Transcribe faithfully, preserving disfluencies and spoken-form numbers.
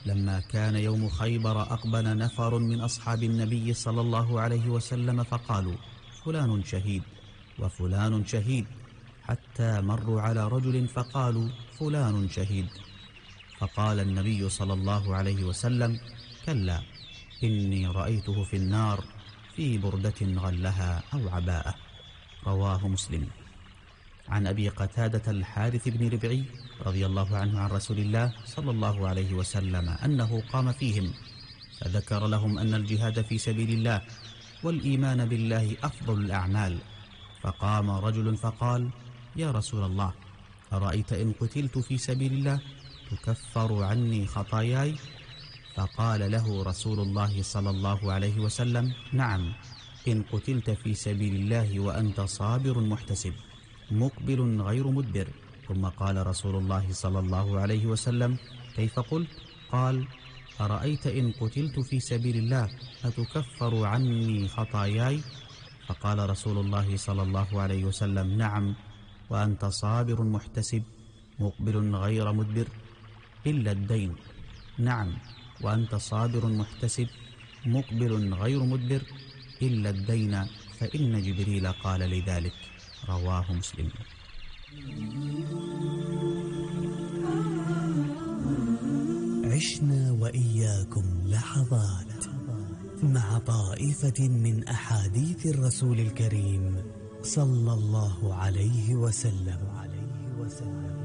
لما كان يوم خيبر أقبل نفر من أصحاب النبي صلى الله عليه وسلم فقالوا: فلان شهيد وفلان شهيد، حتى مروا على رجل فقالوا: فلان شهيد. فقال النبي صلى الله عليه وسلم: كلا، إني رأيته في النار في بردة غلها أو عباءة. رواه مسلم. عن أبي قتادة الحارث بن ربعي رضي الله عنه عن رسول الله صلى الله عليه وسلم أنه قام فيهم فذكر لهم أن الجهاد في سبيل الله والإيمان بالله أفضل الأعمال، فقام رجل فقال: يا رسول الله، أرأيت إن قتلت في سبيل الله تكفر عني خطاياي؟ فقال له رسول الله صلى الله عليه وسلم: نعم، إن قتلت في سبيل الله وأنت صابر محتسب مقبل غير مدبر. ثم قال رسول الله صلى الله عليه وسلم: كيف قلت؟ قال: أرأيت إن قتلت في سبيل الله أتكفر عني خطاياي؟ فقال رسول الله صلى الله عليه وسلم: نعم، وأنت صابر محتسب مقبل غير مدبر إلا الدين. نعم، وأنت صابر محتسب مقبل غير مدبر إلا الدين، فإن جبريل قال لذلك. رواه مسلم. عشنا وإياكم لحظات مع طائفة من أحاديث الرسول الكريم صلى الله عليه وسلم.